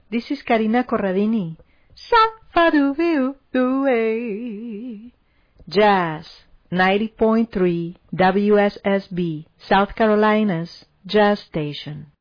This is Karina Corradini. Sa-fa-do-be-oo-do-way. Jazz 90.3 WSSB, South Carolina's Jazz Station.